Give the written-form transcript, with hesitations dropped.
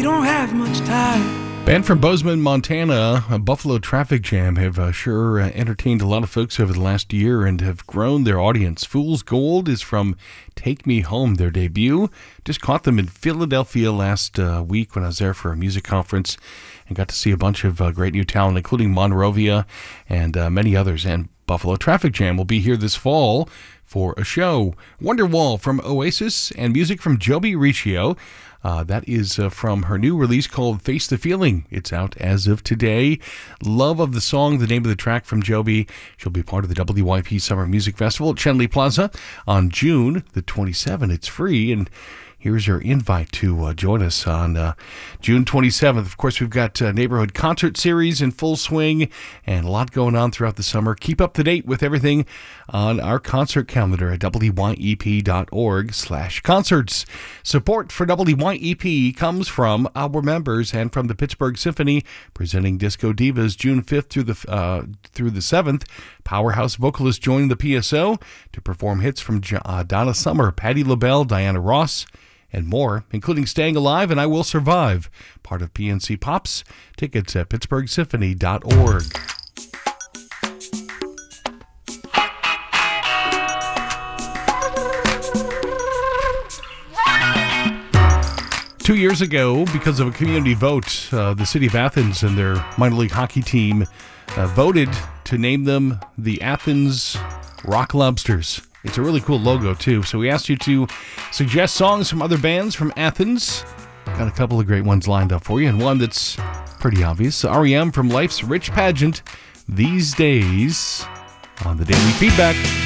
don't have much time. Band from Bozeman, Montana, Buffalo Traffic Jam, have sure entertained a lot of folks over the last year and have grown their audience. Fool's Gold is from Take Me Home, their debut. Just caught them in Philadelphia last week when I was there for a music conference and got to see a bunch of great new talent, including Monrovia and many others. And Buffalo Traffic Jam will be here this fall for a show. Wonderwall from Oasis and music from Joby Riccio. That is from her new release called Face the Feeling. It's out as of today. Love of the song, the name of the track from Joby. She'll be part of the WYP Summer Music Festival at Chenley Plaza on June the 27th. It's free, and here's your invite to join us on June 27th. Of course, we've got Neighborhood Concert Series in full swing and a lot going on throughout the summer. Keep up to date with everything on our concert calendar at wyep.org/concerts. Support for WYEP comes from our members and from the Pittsburgh Symphony, presenting Disco Divas June 5th through the 7th. Powerhouse vocalists joining the PSO to perform hits from Donna Summer, Patti LaBelle, Diana Ross, and more, including Staying Alive and I Will Survive, part of PNC Pops. Tickets at pittsburghsymphony.org. Two years ago, because of a community vote, the city of Athens and their minor league hockey team voted to name them the Athens Rock Lobsters. It's a really cool logo, too. So we asked you to suggest songs from other bands from Athens. Got a couple of great ones lined up for you, and one that's pretty obvious. REM from Life's Rich Pageant, These Days, on the Daily Feedback.